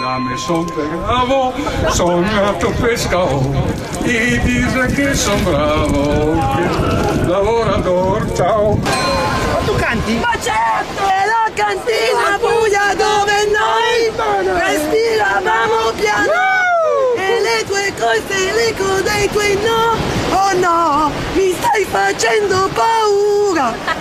la maison bravo, sono nato pescatore, e dice che sono bravo, che lavoratore, ciao. Ma tu canti? Ma certo! È la cantina buia dove noi respiravamo piano e le tue cose, l'eco dei tuoi no, oh no, mi stai facendo paura.